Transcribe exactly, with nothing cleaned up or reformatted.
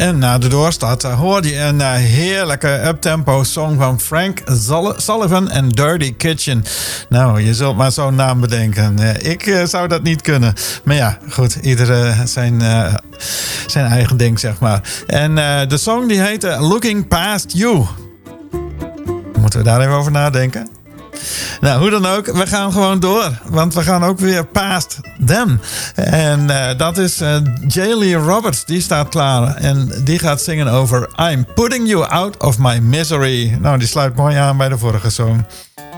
En na de doorstart uh, hoorde je een uh, heerlijke uptempo song van Frank Sullivan en Dirty Kitchen. Nou, je zult maar zo'n naam bedenken. Uh, ik uh, zou dat niet kunnen. Maar ja, goed, ieder zijn, uh, zijn eigen ding, zeg maar. En uh, de song die heette Looking Past You. Moeten we daar even over nadenken? Nou, hoe dan ook, we gaan gewoon door. Want we gaan ook weer past them. En uh, dat is uh, J. Roberts, die staat klaar. En die gaat zingen over I'm putting you out of my misery. Nou, die sluit mooi aan bij de vorige song.